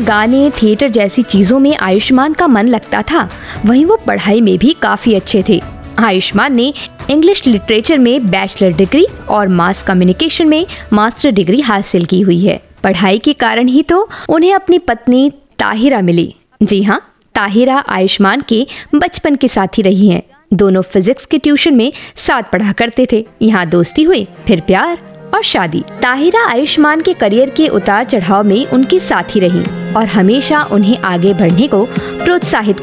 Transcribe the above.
गाने, थिएटर जैसी चीजों में आयुष्मान का मन लगता था, वहीं वो पढ़ाई में भी काफी अच्छे थे। आयुष्मान ने इंग्लिश लिटरेचर में बैचलर डिग्री और मास कम्युनिकेशन में मास्टर डिग्री हासिल की हुई है। पढ़ाई के कारण ही तो उन्हें अपनी पत्नी ताहिरा मिली। जी हाँ, ताहिरा आयुष्मान के बचपन के साथी रही हैं। दोनों फिजिक्स के ट्यूशन में साथ पढ़ा करते थे। यहाँ दोस्ती हुई, फिर प्यार और शादी। ताहिरा आयुष्मान के करियर के उतार चढ़ाव में उनके साथी रही और हमेशा उन्हें आगे बढ़ने को प्रोत्साहित